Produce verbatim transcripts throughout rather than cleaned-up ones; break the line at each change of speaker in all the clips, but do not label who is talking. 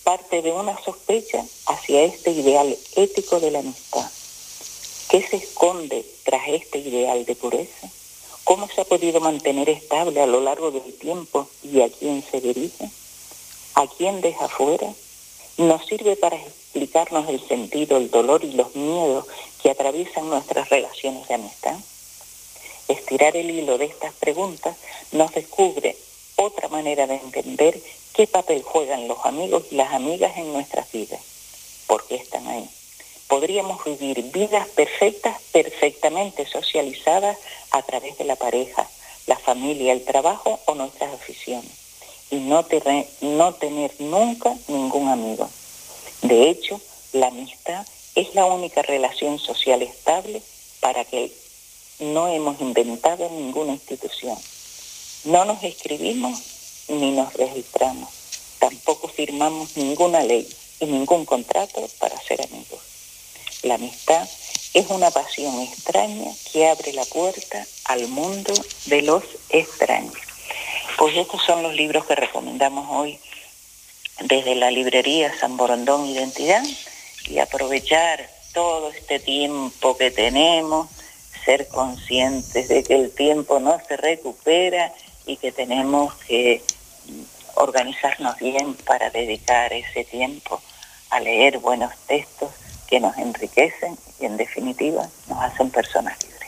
parte de una sospecha hacia este ideal ético de la amistad. ¿Qué se esconde tras este ideal de pureza? ¿Cómo se ha podido mantener estable a lo largo del tiempo y a quién se dirige? ¿A quién deja fuera? ¿Nos sirve para explicarnos el sentido, el dolor y los miedos que atraviesan nuestras relaciones de amistad? Estirar el hilo de estas preguntas nos descubre otra manera de entender qué papel juegan los amigos y las amigas en nuestras vidas. ¿Por qué están ahí? Podríamos vivir vidas perfectas, perfectamente socializadas a través de la pareja, la familia, el trabajo o nuestras aficiones, y no, te, no tener nunca ningún amigo. De hecho, la amistad es la única relación social estable para que no hemos inventado ninguna institución. No nos escribimos ni nos registramos. Tampoco firmamos ninguna ley y ningún contrato para ser amigos. La amistad es una pasión extraña que abre la puerta al mundo de los extraños. Pues estos son los libros que recomendamos hoy desde la librería San Borondón Identidad, y aprovechar todo este tiempo que tenemos, ser conscientes de que el tiempo no se recupera y que tenemos que organizarnos bien para dedicar ese tiempo a leer buenos textos que nos enriquecen y en definitiva nos hacen personas libres.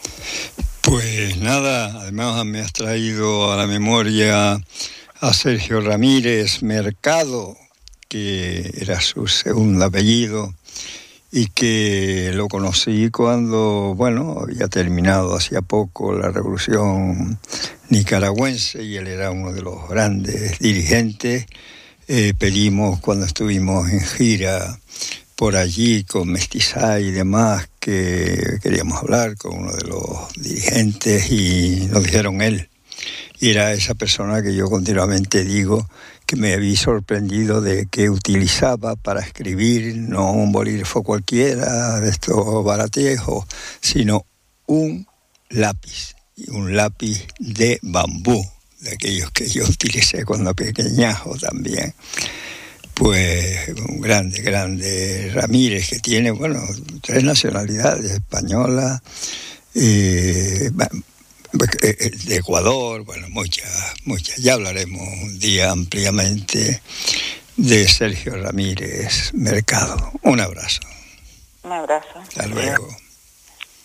Pues nada, además me has traído a la memoria a Sergio Ramírez Mercado, que era su segundo apellido, y que lo conocí cuando, bueno, había terminado hacía poco la revolución nicaragüense y él era uno de los grandes dirigentes. Eh, pedimos cuando estuvimos en gira por allí con Mestizá y demás que queríamos hablar con uno de los dirigentes y nos dijeron él. Y era esa persona que yo continuamente digo que me había sorprendido de que utilizaba para escribir no un bolígrafo cualquiera de estos baratejos, sino un lápiz, y un lápiz de bambú, de aquellos que yo utilicé cuando pequeñajo también. Pues un grande, grande Ramírez, que tiene, bueno, tres nacionalidades, española, eh, de Ecuador, bueno, muchas, muchas. Ya hablaremos un día ampliamente de Sergio Ramírez Mercado. Un abrazo.
Un abrazo.
Hasta luego.